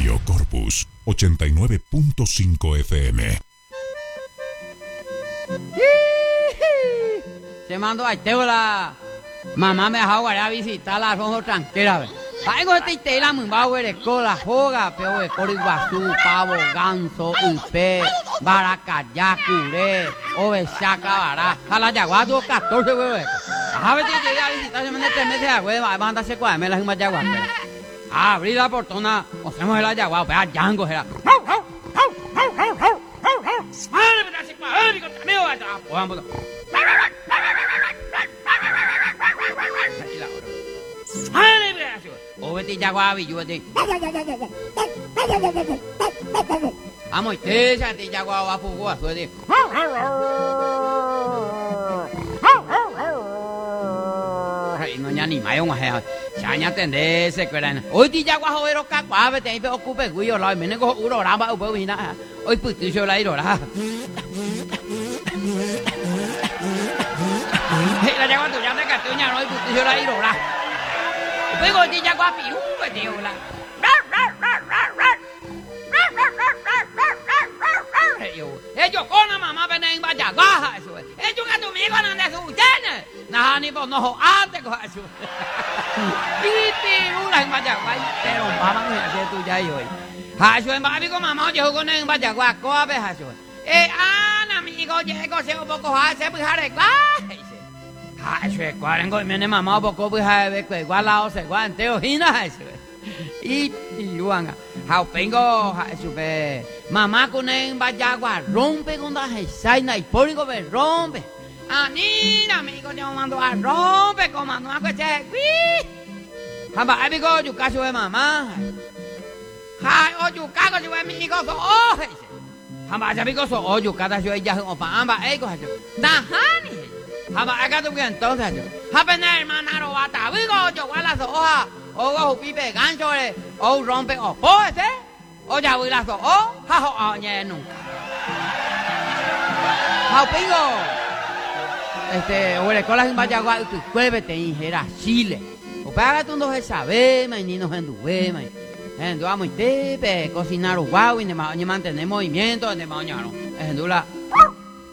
Radio Corpus 89.5 FM. Se mandó a Teola. Mamá me dejó a visitar la rojo tranquila. Ay, con este tela muy bajo de cola, joga, pero de coro iguazú, pavo, ganso, upe, baracayá, curé, ovechaca, bará. A la yaguá tuvo 14 huevos. A ver si llega a visitar, se me 3 meses de huevo, va a mandarse 4 meses en más yaguá. Abrí la portona, nos hacemos la yaguá, vea, yango, era. Oveti jaguabi, yueti. Amo iteja ti jaguaba pugua, sueti. No ya ni mayo ngah. Chanya tende se kueran. Oi ti jagua hovero kakwa be te ocupe guio la mene ko uro ramba upo hina. Oi putu sho la iro la. Hey la jagua tu ya te ka tu nya oi putu sho la iro la. Pego ti jagua piu be te la. Ellos con la mamá ven va jagua eso. Ellos que tu migo no de su tene. Nah ni po no antes ko eso. Piti una en Bayagua, pero mamá no hace tu ya hoy. Hacho en babi con mamá yo con en Bayagua, coabe hacho. Ana amigo llego se un poco hace pues arreglar. Hacho cuaren con mi mamá poco pues have que igual la o se guante o hina hacho. Y yuanga. Hau pengo hacho be. Mamá con en Bayagua rompe con la hesaina y póligo be rompe. Anina amigo yo mando a rompe comando a que se hamba amigo yo caso de mamá. Hai o yo cago yo amigo so oh. Hamba amigo so o yo cada yo ya o pa hamba ego hacho. Tahani. Hamba acá tú que entonces yo. Hamba na hermana ro bata amigo yo wala so hoja. O go pipe gancho le o rompe o po ese. O ya voy la so o ha ho oñe nunca. Hau pingo. O colas en Bayagua, tu cuévete, ingera Chile. O paga tu no se sabe, ni nos enduve, enduamos y tepe, cocinar guau, y mantener movimiento, de mañana. Es endula.